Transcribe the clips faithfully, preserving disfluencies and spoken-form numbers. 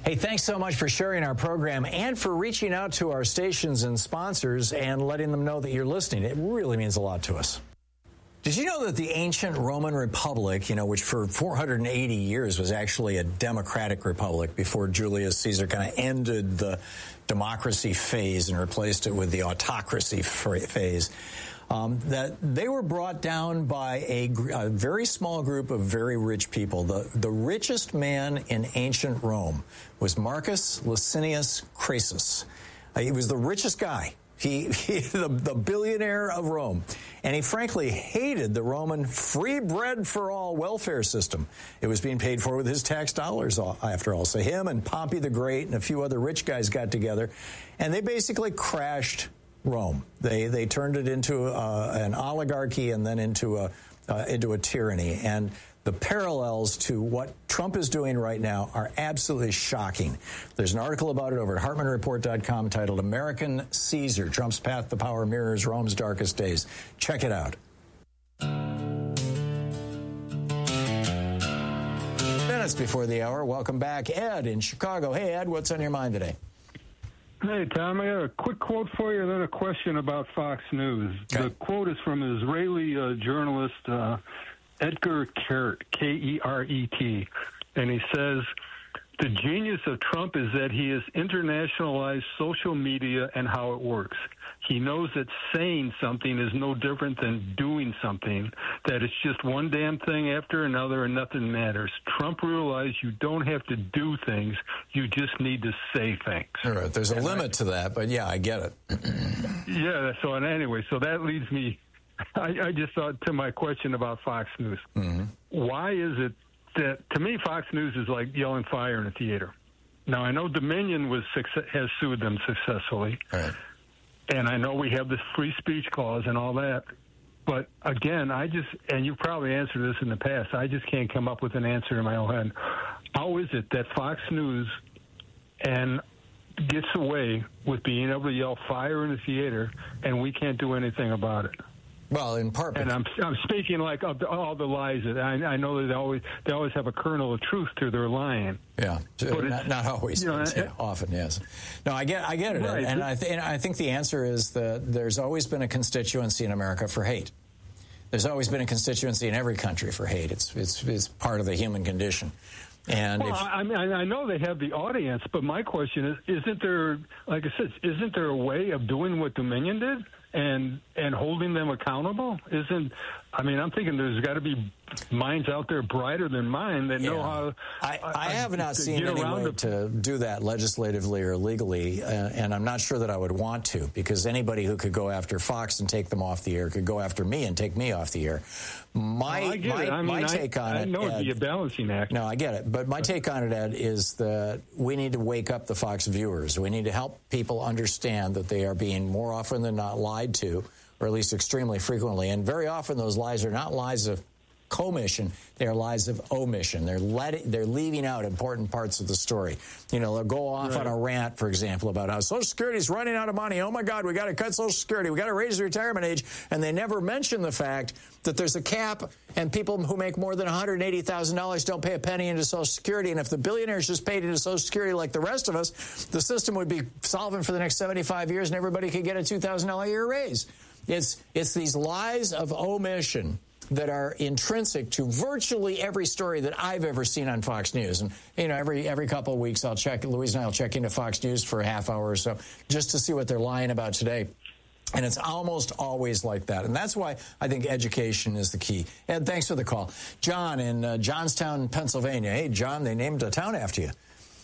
Hey, thanks so much for sharing our program and for reaching out to our stations and sponsors and letting them know that you're listening. It really means a lot to us. Did you know that the ancient Roman Republic, you know, which for four hundred eighty years was actually a democratic republic before Julius Caesar kind of ended the democracy phase and replaced it with the autocracy phase, um, that they were brought down by a, a very small group of very rich people. The, the richest man in ancient Rome was Marcus Licinius Crassus. Uh, he was the richest guy. He, he the, the billionaire of Rome. And he frankly hated the Roman free bread for all welfare system. It was being paid for with his tax dollars, after all. So him and Pompey the Great and a few other rich guys got together, and they basically crashed Rome. They they turned it into uh, an oligarchy and then into a uh, into a tyranny. And the parallels to what Trump is doing right now are absolutely shocking. There's an article about it over at Hartman Report dot com titled American Caesar, Trump's Path to Power Mirrors Rome's Darkest Days. Check it out. Minutes before the hour, welcome back. Ed in Chicago. Hey, Ed, what's on your mind today? Hey, Tom, I got a quick quote for you and then a question about Fox News. Okay. The quote is from Israeli uh, journalist uh, Edgar Keret, K E R E T, and he says, the genius of Trump is that he has internationalized social media and how it works. He knows that saying something is no different than doing something, that it's just one damn thing after another and nothing matters. Trump realized you don't have to do things, you just need to say things. All right, there's a and limit I, to that, but yeah, I get it. Yeah, so and anyway, so that leads me, I, I just thought to my question about Fox News. Mm-hmm. Why is it that, to me, Fox News is like yelling fire in a theater? Now, I know Dominion was has sued them successfully. All right. And I know we have this free speech clause and all that. But again, I just, and you've probably answered this in the past, I just can't come up with an answer in my own head. How is it that Fox News and gets away with being able to yell fire in the theater and we can't do anything about it? Well, in part, and I'm I'm speaking like of the, all the lies that I, I know that they always they always have a kernel of truth to their lying. Yeah, but not, not always, you know, but, yeah, often, yes. No, I get I get it, right. and I th- and I think the answer is that there's always been a constituency in America for hate. There's always been a constituency in every country for hate. It's it's it's part of the human condition. And well, if, I mean, I know they have the audience, but my question is: isn't there, like I said, isn't there a way of doing what Dominion did? And and holding them accountable isn't. I mean, I'm thinking there's got to be minds out there brighter than mine that yeah. know how. I, I, I have not seen any way to, to do that legislatively or legally, uh, and I'm not sure that I would want to, because anybody who could go after Fox and take them off the air could go after me and take me off the air. My well, I get my, it. I mean, my I, take on I it. I know it'd Ed, be a balancing act. No, I get it, but my take on it, Ed, is that we need to wake up the Fox viewers. We need to help people understand that they are being more often than not lied to, or at least extremely frequently. And very often those lies are not lies of commission, they are lies of omission. They're letting, they're leaving out important parts of the story. You know, they'll go off right. on a rant, for example, about how Social Security is running out of money. Oh, my God, we got to cut Social Security. We got to raise the retirement age. And they never mention the fact that there's a cap and people who make more than one hundred eighty thousand dollars don't pay a penny into Social Security. And if the billionaires just paid into Social Security like the rest of us, the system would be solvent for the next seventy-five years and everybody could get a two thousand dollars a year raise. It's, it's these lies of omission that are intrinsic to virtually every story that I've ever seen on Fox News. And, you know, every every couple of weeks I'll check, Louise and I will check into Fox News for a half hour or so just to see what they're lying about today. And it's almost always like that. And that's why I think education is the key. Ed, thanks for the call. John in uh, Johnstown, Pennsylvania. Hey, John, they named a town after you.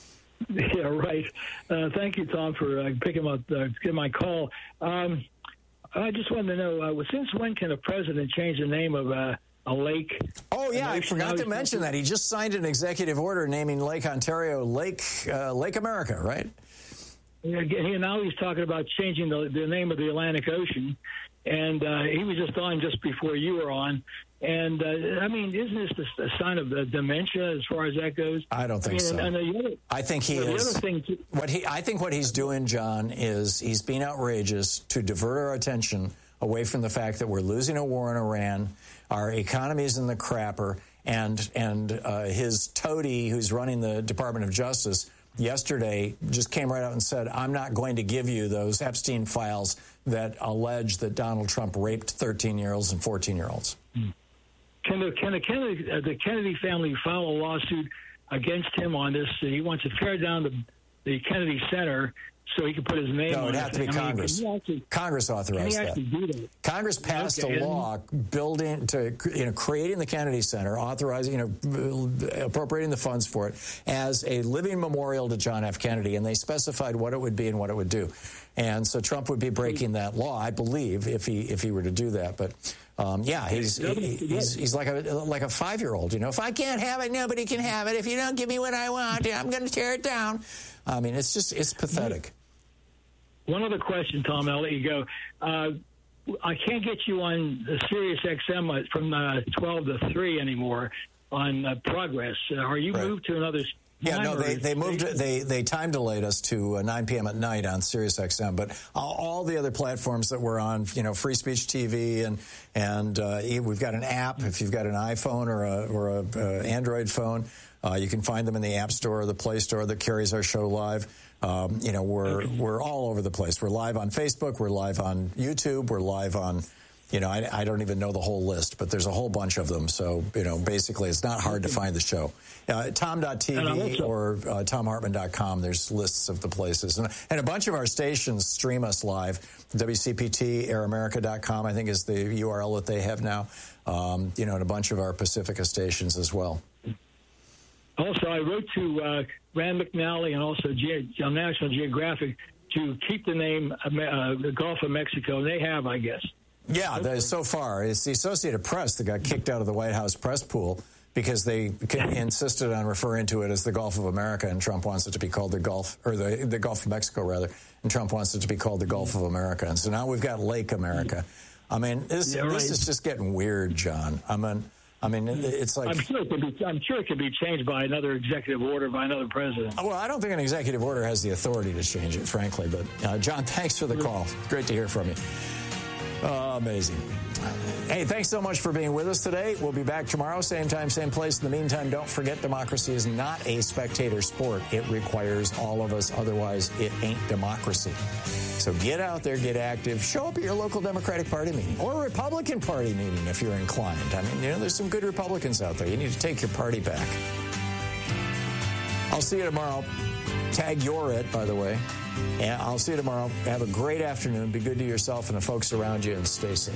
Yeah, right. Uh, thank you, Tom, for uh, picking up, uh, getting my call. Um, I just wanted to know, uh, since when can a president change the name of uh, a lake? Oh, yeah, I forgot to mention that. He just signed an executive order naming Lake Ontario Lake uh, Lake America, right? Yeah, and now he's talking about changing the, the name of the Atlantic Ocean. And uh, he was just on just before you were on. And, uh, I mean, isn't this a sign of uh, dementia as far as that goes? I don't think I mean, so. And, and other, I think he the is. Other thing too, what he, I think what he's doing, John, is he's being outrageous to divert our attention away from the fact that we're losing a war in Iran, our economy is in the crapper, and, and uh, his toady, who's running the Department of Justice, yesterday just came right out and said, I'm not going to give you those Epstein files that allege that Donald Trump raped thirteen-year-olds and fourteen-year-olds. Can the, can the Kennedy, uh, the Kennedy family file a lawsuit against him on this? He wants to tear down the, the Kennedy Center so he can put his name no, on it. No, it'd have to be I Congress. Mean, actually, Congress authorized that. that. Congress passed okay, a law building to, you know, creating the Kennedy Center, authorizing, you know, appropriating the funds for it as a living memorial to John F. Kennedy, and they specified what it would be and what it would do. And so Trump would be breaking that law, I believe, if he if he were to do that. But um, yeah, he's he, he's he's like a like a five-year-old. You know, if I can't have it, nobody can have it. If you don't give me what I want, I'm going to tear it down. I mean, it's just it's pathetic. One other question, Tom. I'll let you go. Uh, I can't get you on the Sirius X M from uh, twelve to three anymore on uh, Progress. Uh, are you right. moved to another? Yeah, no, they, they moved, they they time delayed us to uh, nine p.m. at night on Sirius X M, but all, all the other platforms that we're on, you know, Free Speech T V, and and uh, we've got an app. If you've got an iPhone or a or a uh, Android phone, uh, you can find them in the App Store or the Play Store that carries our show live. Um, you know, we're we're all over the place. We're live on Facebook. We're live on YouTube. We're live on. You know, I, I don't even know the whole list, but there's a whole bunch of them. So, you know, basically it's not hard to find the show. Uh, Tom dot T V or uh, Tom Hartman dot com, there's lists of the places. And, and a bunch of our stations stream us live. W C P T, air america dot com, I think, is the U R L that they have now. Um, you know, and a bunch of our Pacifica stations as well. Also, I wrote to uh, Rand McNally and also Ge- on National Geographic to keep the name uh, the Gulf of Mexico. And they have, I guess. Yeah, that is so far. It's the Associated Press that got kicked out of the White House press pool because they insisted on referring to it as the Gulf of America, and Trump wants it to be called the Gulf, or the, the Gulf of Mexico, rather, and Trump wants it to be called the Gulf of America. And so now we've got Lake America. I mean, this, yeah, right. this is just getting weird, John. I mean, I mean, it's like... I'm sure it, can be, I'm sure it can be changed by another executive order by another president. Well, I don't think an executive order has the authority to change it, frankly. But, uh, John, thanks for the call. Great to hear from you. Oh, amazing. Hey, thanks so much for being with us today. We'll be back tomorrow, same time, same place. In the meantime, don't forget democracy is not a spectator sport. It requires all of us. Otherwise, it ain't democracy. So get out there, get active. Show up at your local Democratic Party meeting or a Republican Party meeting if you're inclined. I mean, you know, there's some good Republicans out there. You need to take your party back. I'll see you tomorrow. Tag you're it, by the way. And I'll see you tomorrow. Have a great afternoon. Be good to yourself and the folks around you, and stay safe.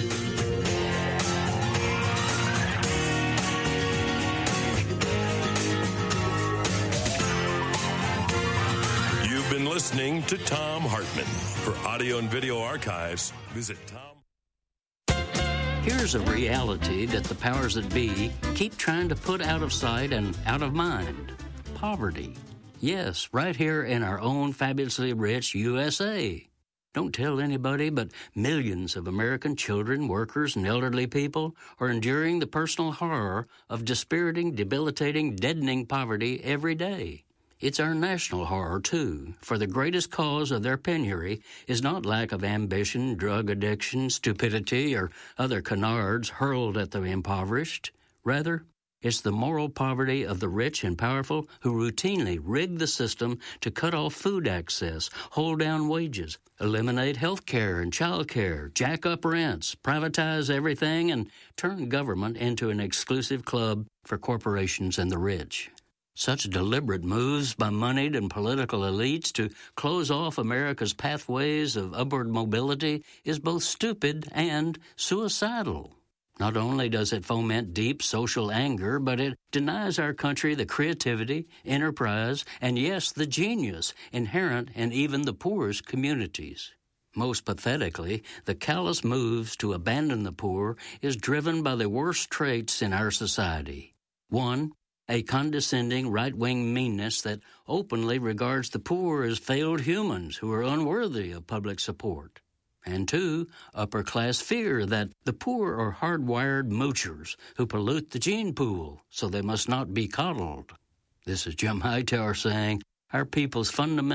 You've been listening to Thom Hartmann. For audio and video archives, visit Tom. Here's a reality that the powers that be keep trying to put out of sight and out of mind. Poverty. Yes, right here in our own fabulously rich U S A. Don't tell anybody, but millions of American children, workers, and elderly people are enduring the personal horror of dispiriting, debilitating, deadening poverty every day. It's our national horror, too, for the greatest cause of their penury is not lack of ambition, drug addiction, stupidity, or other canards hurled at the impoverished. Rather, it's the moral poverty of the rich and powerful who routinely rig the system to cut off food access, hold down wages, eliminate health care and child care, jack up rents, privatize everything, and turn government into an exclusive club for corporations and the rich. Such deliberate moves by moneyed and political elites to close off America's pathways of upward mobility is both stupid and suicidal. Not only does it foment deep social anger, but it denies our country the creativity, enterprise, and yes, the genius inherent in even the poorest communities. Most pathetically, the callous moves to abandon the poor is driven by the worst traits in our society. One, a condescending right-wing meanness that openly regards the poor as failed humans who are unworthy of public support. And two, upper-class fear that the poor are hardwired moochers who pollute the gene pool, so they must not be coddled. This is Jim Hightower saying, our people's fundamental